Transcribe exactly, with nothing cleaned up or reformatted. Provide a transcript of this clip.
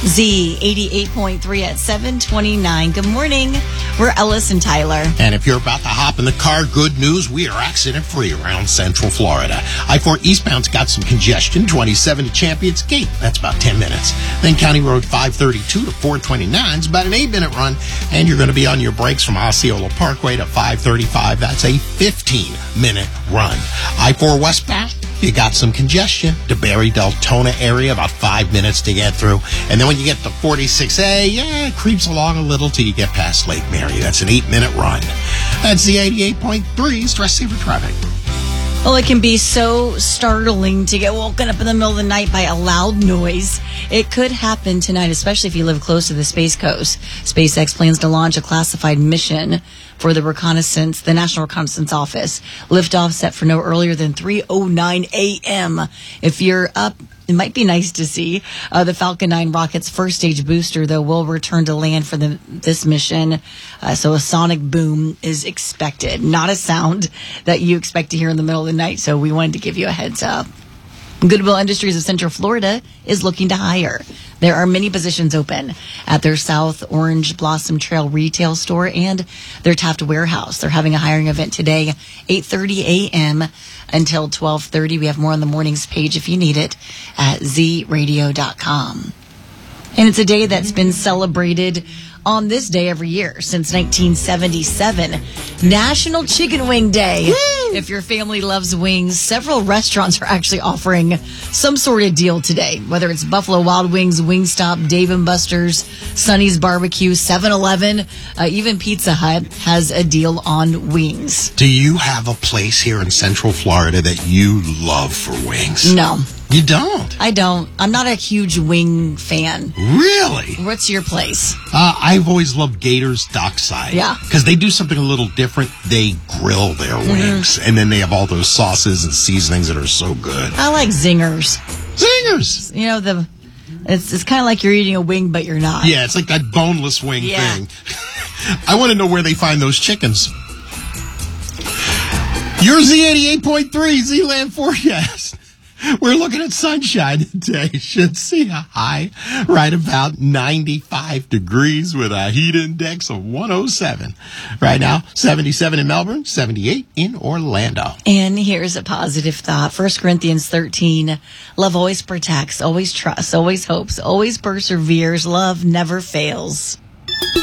Z eighty-eight point three at seven twenty-nine. Good morning. We're Ellis and Tyler. And if you're about to hop in the car, good news, we are accident-free around Central Florida. I four eastbound's got some congestion, twenty-seven to Champions Gate. That's about ten minutes. Then County Road five thirty-two to four twenty-nine is about an eight-minute run. And you're going to be on your brakes from Osceola Parkway to five thirty-five. That's a fifteen-minute run. I four westbound, you got some congestion. DeBerry Deltona area, about five minutes to get through. And then when you get to forty-six A, yeah, it creeps along a little till you get past Lake Mary. That's an eight-minute run. That's the eighty-eight point three Stress Saver Traffic. Well, it can be so startling to get woken up in the middle of the night by a loud noise. It could happen tonight, especially if you live close to the Space Coast. SpaceX plans to launch a classified mission for the reconnaissance, the National Reconnaissance Office. Liftoff set for no earlier than three oh nine a.m. If you're up, it might be nice to see. Uh, the Falcon nine rocket's first stage booster, though, will return to land for the, this mission. Uh, so a sonic boom is expected, not a sound that you expect to hear in the middle of the night. So we wanted to give you a heads up. Goodwill Industries of Central Florida is looking to hire. There are many positions open at their South Orange Blossom Trail retail store and their Taft warehouse. They're having a hiring event today, eight thirty a.m. until twelve thirty. We have more on the mornings page if you need it at z radio dot com. And it's a day that's been celebrated on this day every year since nineteen seventy-seven, National Chicken Wing Day. Woo! If your family loves wings, several restaurants are actually offering some sort of deal today, whether it's Buffalo Wild Wings, Wingstop, Dave and Buster's, Sonny's Barbecue, seven eleven, uh, even Pizza Hut has a deal on wings. Do you have a place here in Central Florida that you love for wings? No. You don't? I don't. I'm not a huge wing fan. Really? What's your place? Uh, I've always loved Gators Dockside. Yeah. Because they do something a little different. They grill their wings. Mm-hmm. And then they have all those sauces and seasonings that are so good. I like zingers. Zingers! You know, the it's it's kind of like you're eating a wing, but you're not. Yeah, it's like that boneless wing yeah. thing. I want to know where they find those chickens. Your Z eighty-eight point three Z-Land forecast. We're looking at sunshine today. Should see a high right about ninety-five degrees with a heat index of one oh seven. Right now, seventy-seven in Melbourne, seventy-eight in Orlando. And here's a positive thought. First Corinthians thirteen. Love always protects, always trusts, always hopes, always perseveres. Love never fails.